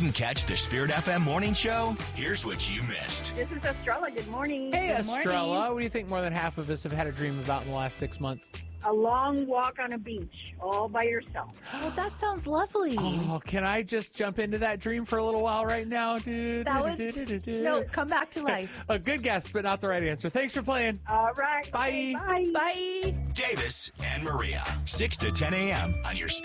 Didn't catch the Spirit FM morning show? Here's what you missed. This is Estrella. Good morning. Hey, Good morning. Estrella. What do you think more than half of us have had a dream about in the last 6 months? A long walk on a beach, all by yourself. Well, that sounds lovely. Oh, can I just jump into that dream for a little while right now? That would no come back to life. A good guess, but not the right answer. Thanks for playing. All right. Bye. Okay, bye. Bye. Davis and Maria, 6 to 10 a.m. on your